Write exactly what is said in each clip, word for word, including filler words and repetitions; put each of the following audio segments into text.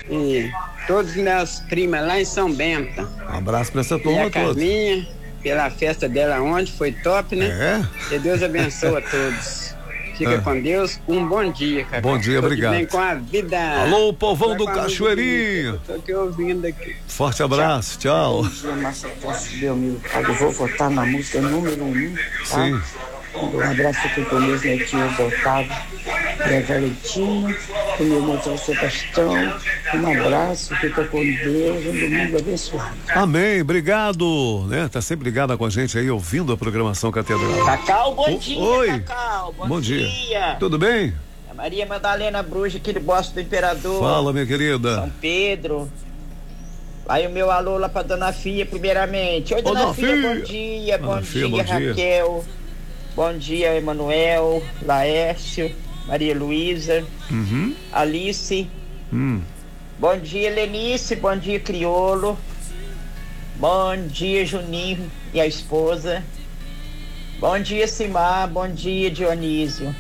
e todos meus primas lá em São Bento. Um abraço pra essa E turma a toda. Carminha, pela festa dela ontem, foi top, né? É? Que Deus abençoe a todos. Fica É. com Deus. Um bom dia, cara. Bom dia, obrigado. Bem com a vida. Alô, povão Vai do com a Cachoeirinho. música. Tô aqui ouvindo aqui. Forte abraço, tchau. Bom dia, Márcia Costa, meu amigo. Eu vou votar na música número um, tá? Sim. Um abraço aqui com meus netinhos Otávio, minha Valentina, o meu motor Sebastião. Um abraço, fica com Deus, um domingo abençoado. Amém, obrigado, né? Tá sempre ligada com a gente aí, ouvindo a programação Catedral. Cacau, bom O- dia, Oi. Cacau. Bom, Bom dia. dia. Tudo bem? É Maria Madalena Bruxa, aqui do Bosque do Imperador. Fala, minha querida. São Pedro. Aí o meu alô lá pra Dona Fia, primeiramente. Oi, Ô, Dona Dona Fia, Fia. bom dia. Dona Bom Fia, dia, bom dia. Raquel. Bom dia, Emanuel, Laércio, Maria Luísa, Uhum. Alice. Hum. Bom dia, Lenice. Bom dia, Criolo. Bom dia, Juninho e a esposa. Bom dia, Simar. Bom dia, Dionísio.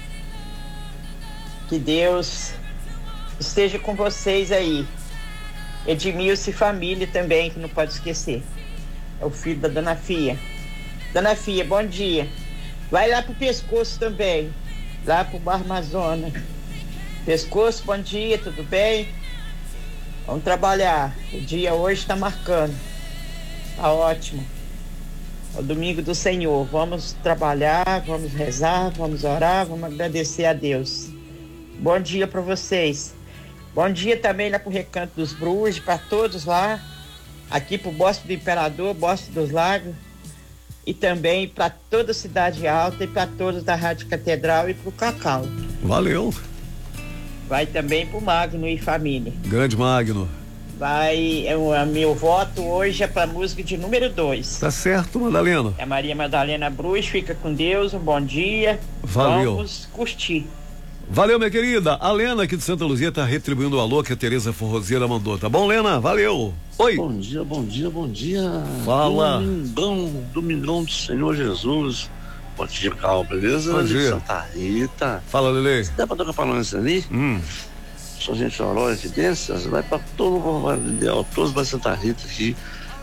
Que Deus esteja com vocês aí. Edmilson e família também, que não pode esquecer. É o filho da Dona Fia. Dona Fia, bom dia. Vai lá pro Pescoço também. Lá pro Bar Amazônia. Pescoço, bom dia, tudo bem? Vamos trabalhar. O dia hoje tá marcando. Tá ótimo. É o domingo do Senhor. Vamos trabalhar, vamos rezar, vamos orar, vamos agradecer a Deus. Bom dia para vocês. Bom dia também lá pro Recanto dos Bruxos, para todos lá. Aqui pro Bosque do Imperador, Bosque dos Lagos. E também para toda a Cidade Alta e para todos da Rádio Catedral e pro Cacau. Valeu. Vai também pro Magno e família. Grande Magno. Vai, é o é meu voto hoje é pra música de número dois. Tá certo, Madalena. É Maria Madalena Bruxa, fica com Deus, um bom dia. Valeu. Vamos curtir. Valeu, minha querida. A Lena aqui de Santa Luzia tá retribuindo o alô que a Tereza Forrozeira mandou. Tá bom, Lena? Valeu. Oi. Bom dia, bom dia, bom dia. Fala. Domingão, domingão do Senhor Jesus. Bom dia, Cal, beleza? Bom dia. Santa Rita. Fala, Lele. Dá pra tocar pra nós ali? Hum. Só gente orou, evidências, vai pra todo o Vale Ideal, todos pra Santa Rita aqui.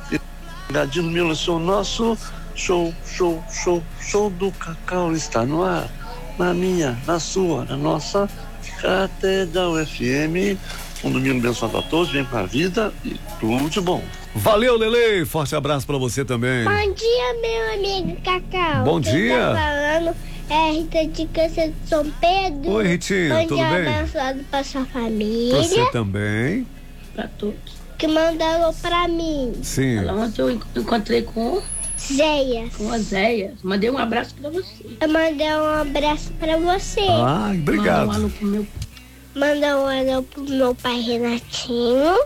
Gadinho meu, o nosso show, show, show, show do Cacau está no ar. Na minha, na sua, na nossa Catedral F M. Um domingo abençoado a todos, vem pra vida e tudo de bom. Valeu, Lele. Forte abraço pra você também. Bom dia, meu amigo Cacau. Bom Quem dia. tá falando é a Rita de Câncer de São Pedro. Oi, Ritinha, Bom tudo dia bem? abençoado pra sua família. Você também. Pra todos. Que mandou pra mim. Sim. Ela ontem eu encontrei com, Zéias. com a Zéia. Mandei um abraço pra você. Eu mandei um abraço pra você. Ah, obrigado. Manda um alô pro meu Manda um alô pro meu pai Renatinho.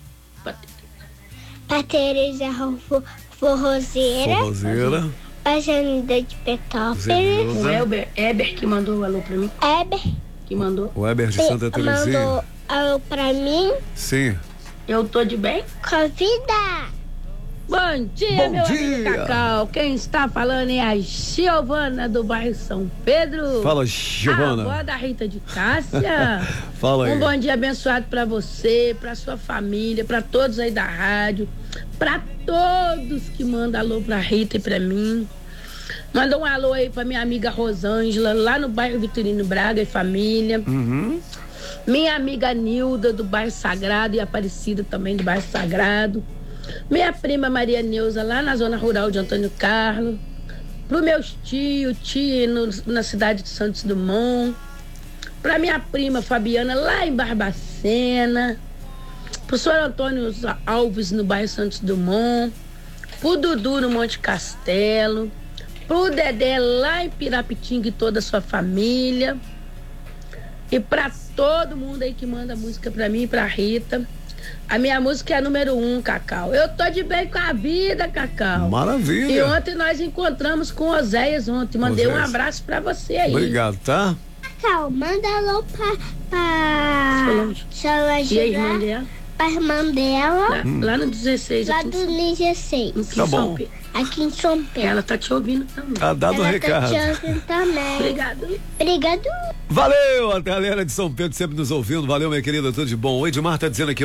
Pra Tereza Ro- Forrozeira. Forrozeira. Pra Janida de Petópolis. Zenilza. o Elber, Eber que mandou um alô pra mim. Eber. Que mandou. O Weber de Santa Terezinha. Mandou alô pra mim. Sim. Eu tô de bem? Convida. Bom dia, Bom meu dia. amigo Cacau. Quem está falando é a Giovana do bairro São Pedro. Fala, A avó Giovana. da Rita de Cássia. Fala aí. Um bom dia abençoado pra você, pra sua família, pra todos aí da rádio, pra todos que mandam alô pra Rita e pra mim. Manda um alô aí pra minha amiga Rosângela, lá no bairro Vitorino Braga e família. Uhum. Minha amiga Nilda, do bairro Sagrado, e Aparecida também, do bairro Sagrado. Minha prima Maria Neuza, lá na zona rural de Antônio Carlos. Pro meus tios, tia no, na cidade de Santos Dumont. Pra minha prima Fabiana, lá em Barbacena. Pro senhor Antônio Alves, no bairro Santos Dumont. Pro Dudu, no Monte Castelo. Pro Dedé, lá em Pirapitinga, e toda a sua família. E pra todo mundo aí que manda música pra mim e pra Rita. A minha música é a número um, Cacau. Eu tô de bem com a vida, Cacau. Maravilha. E ontem nós encontramos com o Oséias ontem. Mandei Oséias. um abraço pra você aí. Obrigado, tá? Cacau, manda alô pra, pra Solange. Solange E a irmã lá, dela? pra irmã dela, Lá, lá no dezesseis, lá aqui, do em, Ninja seis, aqui Tá em São bom. Pedro. aqui em São Pedro. Ela tá te ouvindo também. Tá dado o Ela recado. tá te ouvindo também. Obrigado. Obrigado. Valeu, a galera de São Pedro sempre nos ouvindo. Valeu, minha querida, tudo de bom. O Edmar tá dizendo aqui.